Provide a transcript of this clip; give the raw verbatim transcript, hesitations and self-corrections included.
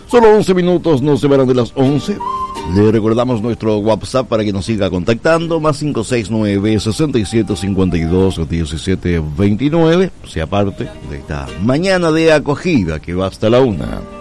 Solo once minutos nos separan de las once. Le recordamos nuestro WhatsApp para que nos siga contactando, más cinco seis nueve, seis siete cinco dos, uno siete dos nueve, sea parte de esta mañana de acogida que va hasta la una.